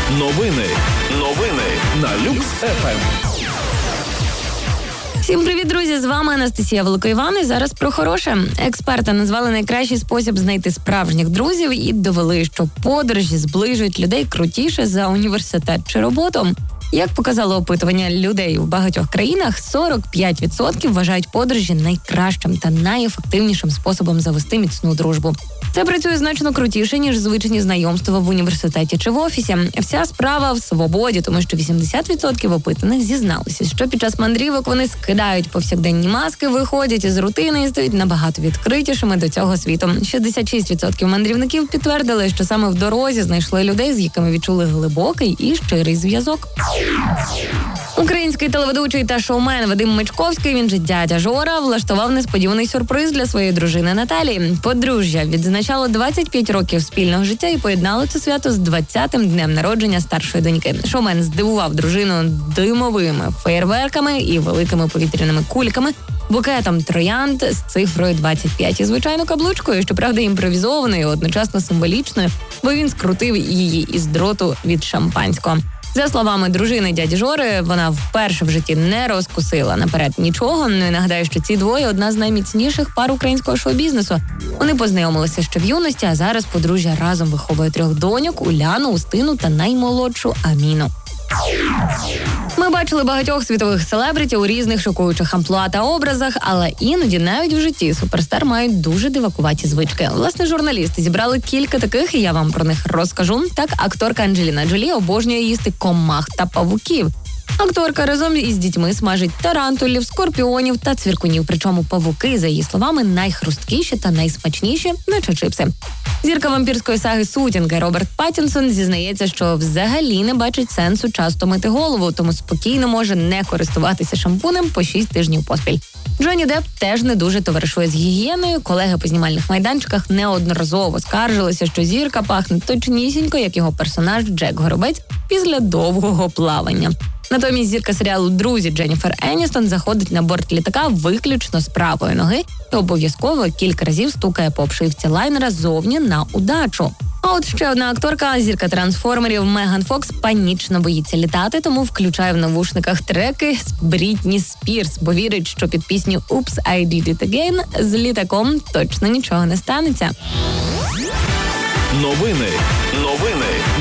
Новини на Люкс ФМ. Всім привіт, друзі! З вами Анастасія Великоїван. І зараз про хороше. Експерти назвали найкращий спосіб знайти справжніх друзів і довели, що подорожі зближують людей крутіше за університет чи роботу. Як показало опитування людей в багатьох країнах, 45% вважають подорожі найкращим та найефективнішим способом завести міцну дружбу. Це працює значно крутіше, ніж звичні знайомства в університеті чи в офісі. Вся справа в свободі, тому що 80% опитаних зізналися, що під час мандрівок вони скидають повсякденні маски, виходять із рутини і стають набагато відкритішими до цього світу. 66% мандрівників підтвердили, що саме в дорозі знайшли людей, з якими відчули глибокий і щирий зв'язок. Український телеведучий та шоумен Вадим Мечковський, він же дядя Жора, влаштував несподіваний сюрприз для своєї дружини Наталії. Подружжя відзначало 25 років спільного життя і поєднало це свято з 20-тим днем народження старшої доньки. Шоумен здивував дружину димовими феєрверками і великими повітряними кульками, букетом троянд з цифрою 25 і, звичайно, каблучкою, щоправда, імпровізованою, одночасно символічною, бо він скрутив її із дроту від шампанського. За словами дружини дяді Жори, вона вперше в житті не розкусила наперед нічого. Ну і нагадаю, що ці двоє – одна з найміцніших пар українського шоу-бізнесу. Вони познайомилися ще в юності, а зараз подружжя разом виховує 3 доньок – Уляну, Устину та наймолодшу Аміну. Ми бачили багатьох світових селебриті у різних шокуючих амплуа та образах, але іноді навіть в житті суперстар мають дуже дивакуваті звички. Власне, журналісти зібрали кілька таких, і я вам про них розкажу. Так, акторка Анджеліна Джолі обожнює їсти комах та павуків. Акторка разом із дітьми смажить тарантулів, скорпіонів та цвіркунів. Причому павуки, за її словами, найхрусткіші та найсмачніші, наче чипси. Зірка вампірської саги «Сутінки» Роберт Паттінсон зізнається, що взагалі не бачить сенсу часто мити голову, тому спокійно може не користуватися шампунем по 6 тижнів поспіль. Джонні Депп теж не дуже товаришує з гігієною. Колеги по знімальних майданчиках неодноразово скаржилися, що зірка пахне точнісінько, як його персонаж Джек Горобець після довгого плавання. Натомість зірка серіалу «Друзі» Дженніфер Еністон заходить на борт літака виключно з правої ноги і обов'язково кілька разів стукає по обшивці лайнера зовні на удачу. А от ще одна акторка, зірка трансформерів Меган Фокс, панічно боїться літати, тому включає в навушниках треки з Брітні Спірс, бо вірить, що під пісню «Oops, I did it again» з літаком точно нічого не станеться. Новини